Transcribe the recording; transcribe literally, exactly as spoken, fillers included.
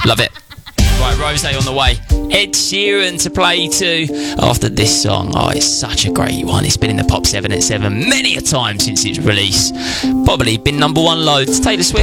Love it. Right, Rosé on the way. Ed Sheeran to play to after this song. Oh, it's such a great one. It's been in the Pop seven at seven many a time since its release. Probably been number one loads. Taylor Swift.